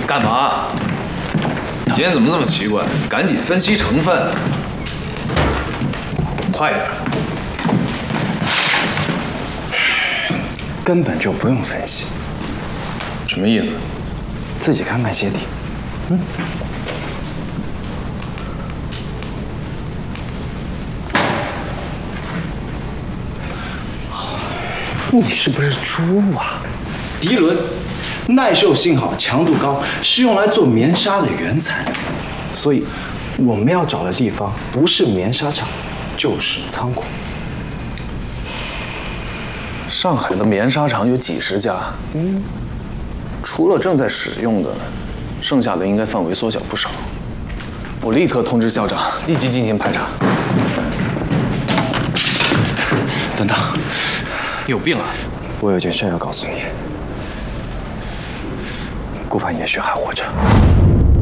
干嘛？你今天怎么这么奇怪？赶紧分析成分，快点！ 根本就不用分析， 什么意思？ 自己看看鞋底。嗯。你是不是猪啊？涤纶，耐受性好，强度高，是用来做棉纱的原材料。所以，我们要找的地方不是棉纱厂，就是仓库。 上海的棉纱厂有几十家，除了正在使用的，剩下的应该范围缩小不少。我立刻通知校长，立即进行排查。 等等， 你有病啊！ 我有件事要告诉你，顾盼也许还活着。